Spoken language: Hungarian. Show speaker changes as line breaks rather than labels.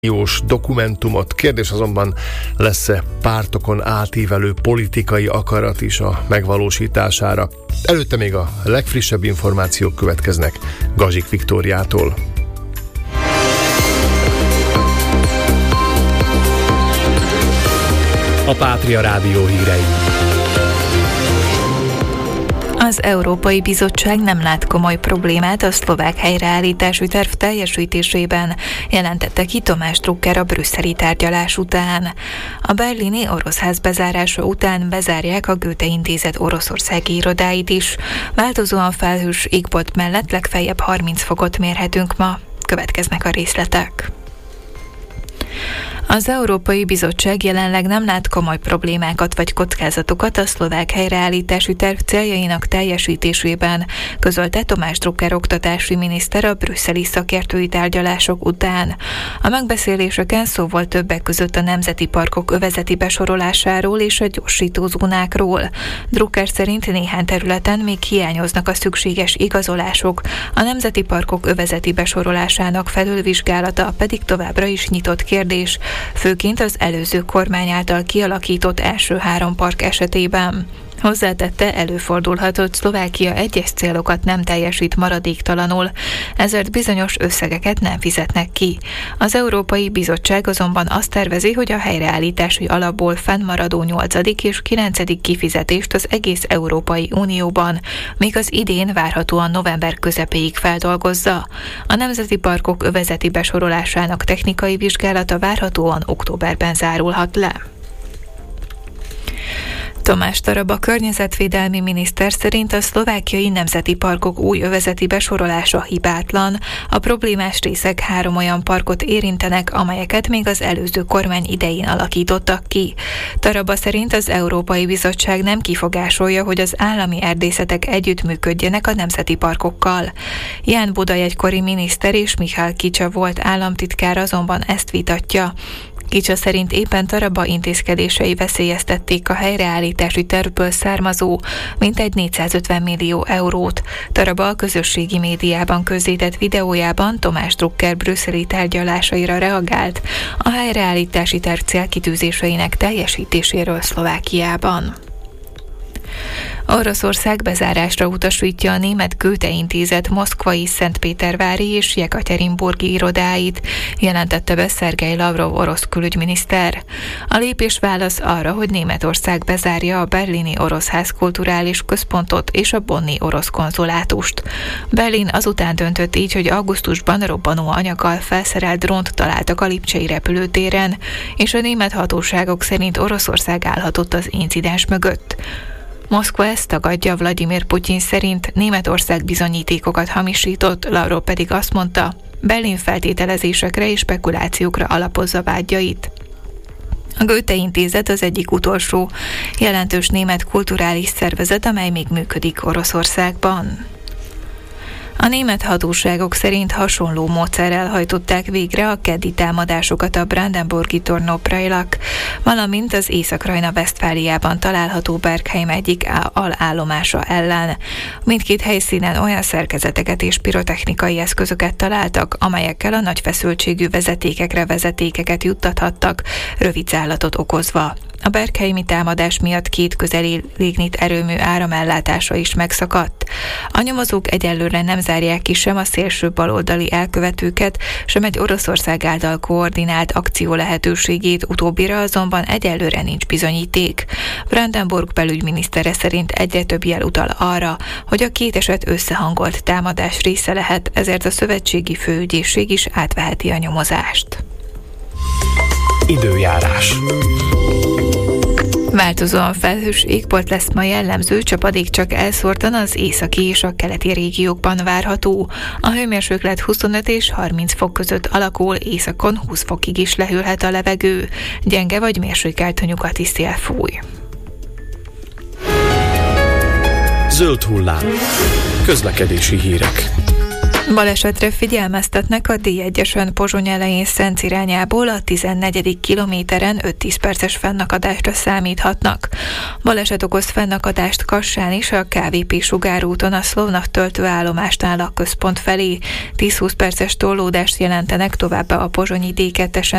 dokumentumot. Kérdés azonban, lesz-e pártokon átívelő politikai akarat is a megvalósítására? Előtte még a legfrissebb információk következnek Gazsik Viktóriától.
A Pátria Rádió hírei.
Az Európai Bizottság nem lát komoly problémát a szlovák helyreállítási terv teljesítésében, jelentette ki Tamás Drucker a brüsszeli tárgyalás után. A berlini Oroszház bezárása után bezárják a Goethe Intézet oroszországi irodáit is. Változóan felhős égbolt mellett legfeljebb 30 fokot mérhetünk ma. Következnek a részletek. Az Európai Bizottság jelenleg nem lát komoly problémákat vagy kockázatokat a szlovák helyreállítási terv céljainak teljesítésében, közölte Tamás Drucker oktatási miniszter a brüsszeli szakértői tárgyalások után. A megbeszéléseken szó volt többek között a nemzeti parkok övezeti besorolásáról és a gyorsítózónákról. Drucker szerint néhány területen még hiányoznak a szükséges igazolások, a nemzeti parkok övezeti besorolásának felülvizsgálata pedig továbbra is nyitott kérdés, főként az előző kormány által kialakított első 3 park esetében. Hozzátette, előfordulhatott, Szlovákia egyes célokat nem teljesít maradéktalanul, ezért bizonyos összegeket nem fizetnek ki. Az Európai Bizottság azonban azt tervezi, hogy a helyreállítási alapból fennmaradó 8. és 9. kifizetést az egész Európai Unióban, míg az idén várhatóan november közepéig feldolgozza. A nemzeti parkok övezeti besorolásának technikai vizsgálata várhatóan októberben zárulhat le. Tamás Taraba környezetvédelmi miniszter szerint a szlovákiai nemzeti parkok új övezeti besorolása hibátlan. A problémás részek 3 olyan parkot érintenek, amelyeket még az előző kormány idején alakítottak ki. Taraba szerint az Európai Bizottság nem kifogásolja, hogy az állami erdészetek együttműködjenek a nemzeti parkokkal. Ján Buda egykori miniszter és Mihály Kicsa volt államtitkár azonban ezt vitatja. Kicsa szerint éppen Taraba intézkedései veszélyeztették a helyreállítási tervből származó mintegy 450 millió eurót. Taraba a közösségi médiában közzétett videójában Tamás Drucker brüsszeli tárgyalásaira reagált a helyreállítási terv célkitűzéseinek teljesítéséről Szlovákiában. Oroszország bezárásra utasítja a német Goethe Intézet moszkvai, szentpétervári és jekaterinburgi irodáit, jelentette be Szergej Lavrov orosz külügyminiszter. A lépés válasz arra, hogy Németország bezárja a berlini Oroszház kulturális központot és a bonni orosz konzulátust. Berlin azután döntött így, hogy augusztusban robbanó anyaggal felszerelt drónt találtak a lipcsei repülőtéren, és a német hatóságok szerint Oroszország állhatott az incidens mögött. Moszkva ezt tagadja, Vladimir Putyin szerint Németország bizonyítékokat hamisított, Lavrov pedig azt mondta, Berlin feltételezésekre és spekulációkra alapozza vágyait. A Goethe Intézet az egyik utolsó jelentős német kulturális szervezet, amely még működik Oroszországban. A német hatóságok szerint hasonló módszerrel hajtották végre a keddi támadásokat a brandenburgi Tornó-Prajlak, valamint az Észak-Rajna-Vesztfáliában található Bergheim egyik alállomása ellen. Mindkét helyszínen olyan szerkezeteket és pirotechnikai eszközöket találtak, amelyekkel a nagy feszültségű vezetékeket juttathattak, rövid zállatot okozva. A bergheimi támadás miatt 2 közeli lignit erőmű áramellátása is megszakadt. A nyomozók egyelőre nem zárják ki sem a szélső baloldali elkövetőket, sem egy Oroszország által koordinált akció lehetőségét, utóbbira azonban egyelőre nincs bizonyíték. Brandenburg belügyminisztere szerint egyre több jel utal arra, hogy a 2 eset összehangolt támadás része lehet, ezért a szövetségi főügyészség is átveheti a nyomozást.
Időjárás.
Változóan felhős égbolt lesz ma jellemző, csapadék csak elszórtan az északi és a keleti régiókban várható. A hőmérséklet 25 és 30 fok között alakul, északon 20 fokig is lehűlhet a levegő. Gyenge vagy mérsékelt nyugati szél fúj.
Zöld hullám. Közlekedési hírek.
Balesetre figyelmeztetnek a D1-esen Pozsony elején Szenc irányából, a 14. kilométeren 5-10 perces fennakadásra számíthatnak. Baleset okoz fennakadást Kassán is, a KVP sugárúton a Szlovnav töltőállomásnál a központ felé. 10-20 perces torlódást jelentenek továbbá a pozsonyi D2-esen